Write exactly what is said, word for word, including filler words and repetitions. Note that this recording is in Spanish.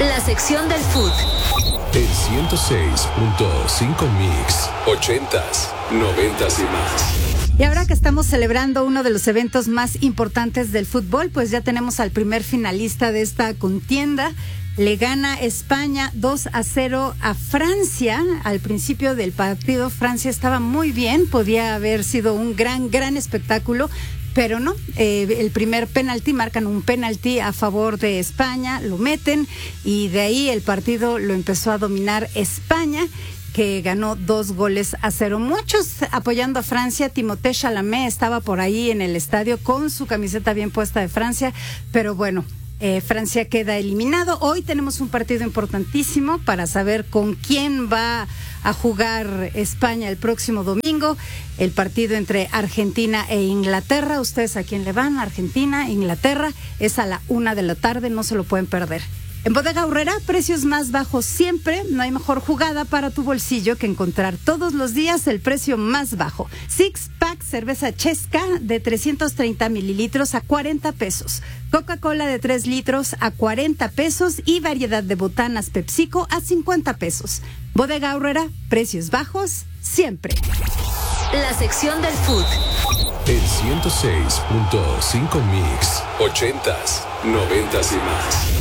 La sección del food. El ciento seis punto cinco Mix, ochentas, noventas y más. Y ahora que estamos celebrando uno de los eventos más importantes del fútbol, pues ya tenemos al primer finalista de esta contienda. Le gana España dos a cero a Francia. Al principio del partido Francia estaba muy bien, podía haber sido un gran, gran espectáculo, pero no. Eh, el primer penalti, marcan un penalti a favor de España, lo meten y de ahí el partido lo empezó a dominar España, que ganó dos goles a cero. Muchos apoyando a Francia. Timothée Chalamet estaba por ahí en el estadio con su camiseta bien puesta de Francia, pero bueno, Eh, Francia queda eliminado. Hoy tenemos un partido importantísimo para saber con quién va a jugar España el próximo domingo. El partido entre Argentina e Inglaterra. ¿Ustedes a quién le van? Argentina, Inglaterra. Es a la una de la tarde, no se lo pueden perder. En Bodega Aurrerá, precios más bajos siempre. No hay mejor jugada para tu bolsillo que encontrar todos los días el precio más bajo. Six Pack cerveza Chesca de trescientos treinta mililitros a cuarenta pesos. Coca-Cola de tres litros a cuarenta pesos y variedad de botanas PepsiCo a cincuenta pesos. Bodega Aurrerá, precios bajos siempre. La sección del food. El ciento seis punto cinco Mix, ochentas, noventas y más.